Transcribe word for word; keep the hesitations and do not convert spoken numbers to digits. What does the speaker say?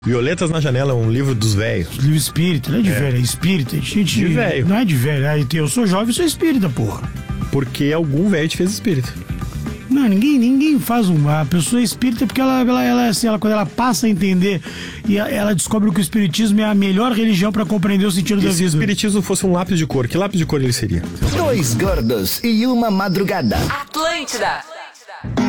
Violetas na Janela é um livro dos velhos. Livro espírita, não é de é. velho, é espírita. Gente, de velho. Não é de velho, eu sou jovem e sou espírita, porra. Porque algum velho te fez espírita. Não, ninguém, ninguém faz uma. A pessoa é espírita porque ela, ela, ela, assim, ela, quando ela passa a entender e ela descobre que o espiritismo é a melhor religião pra compreender o sentido e da vida. Se o espiritismo fosse um lápis de cor, que lápis de cor ele seria? Dois gordos e uma madrugada. Atlântida.